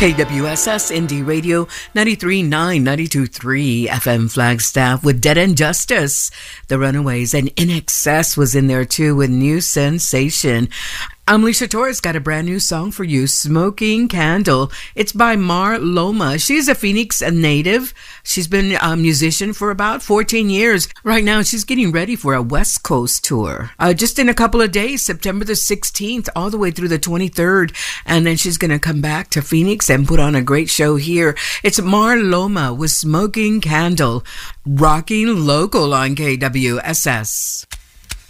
KWSS Indie Radio 93.9, 92.3 FM Flagstaff with Dead and Justice. The Runaways and In Excess was in there too with New Sensation. Alicia Torres got a brand new song for you, Smoking Candle. It's by Mar Loma. She's a Phoenix native. She's been a musician for about 14 years. Right now, she's getting ready for a West Coast tour. Just in a couple of days, September the 16th, all the way through the 23rd. And then she's going to come back to Phoenix and put on a great show here. It's Mar Loma with Smoking Candle, rocking local on KWSS.